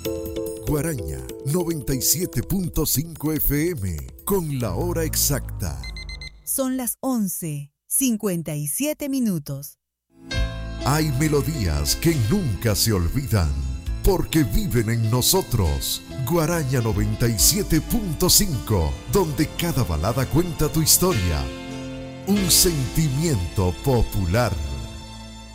Guaraña 97.5 FM con la hora exacta. Son las 11:57. Hay melodías que nunca se olvidan porque viven en nosotros. Guaraña 97.5, donde cada balada cuenta tu historia. Un sentimiento popular.